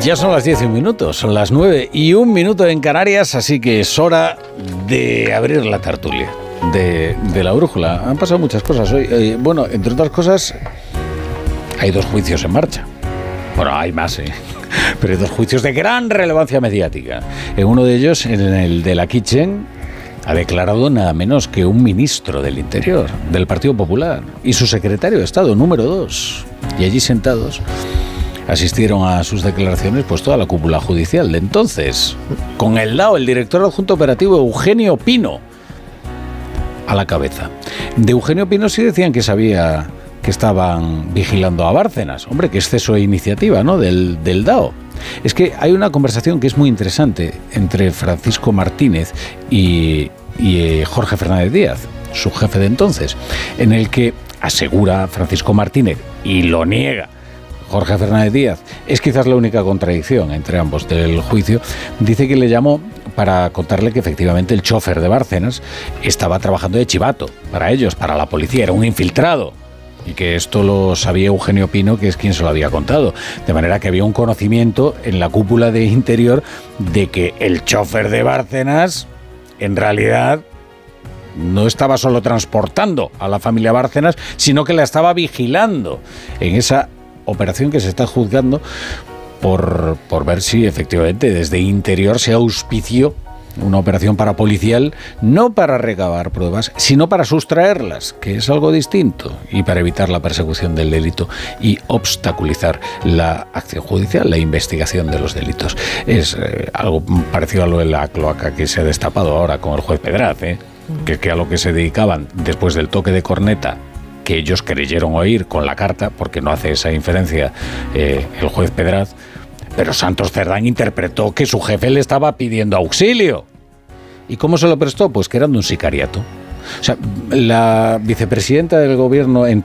Ya son las 10:01, son las 9:01 en Canarias, así que es hora de abrir la tertulia de la brújula. Han pasado muchas cosas hoy. Bueno, entre otras cosas, hay 2 juicios en marcha. Bueno, hay más, pero hay 2 juicios de gran relevancia mediática. En uno de ellos, en el de la Kitchen, ha declarado nada menos que un ministro del Interior, del Partido Popular, y su secretario de Estado, número 2. Y allí sentados asistieron a sus declaraciones pues toda la cúpula judicial de entonces, con el director adjunto operativo Eugenio Pino a la cabeza. De Eugenio Pino sí decían que sabía que estaban vigilando a Bárcenas. Hombre, qué exceso de iniciativa, ¿no?, del DAO. Es que hay una conversación que es muy interesante entre Francisco Martínez y Jorge Fernández Díaz, su jefe de entonces, en el que asegura Francisco Martínez, y lo niega Jorge Fernández Díaz, es quizás la única contradicción entre ambos del juicio. Dice que le llamó para contarle que efectivamente el chofer de Bárcenas estaba trabajando de chivato para ellos, para la policía, era un infiltrado. Y que esto lo sabía Eugenio Pino, que es quien se lo había contado. De manera que había un conocimiento en la cúpula de Interior de que el chofer de Bárcenas, en realidad, no estaba solo transportando a la familia Bárcenas, sino que la estaba vigilando en esa operación que se está juzgando por ver si efectivamente desde Interior se auspició una operación parapolicial, no para recabar pruebas, sino para sustraerlas, que es algo distinto, y para evitar la persecución del delito y obstaculizar la acción judicial, la investigación de los delitos. Es algo parecido a lo de la cloaca que se ha destapado ahora con el juez Pedraz, que a lo que se dedicaban después del toque de corneta, que ellos creyeron oír con la carta, porque no hace esa inferencia el juez Pedraz, pero Santos Cerdán interpretó que su jefe le estaba pidiendo auxilio. ¿Y cómo se lo prestó? Pues que eran de un sicariato. O sea, la vicepresidenta del gobierno en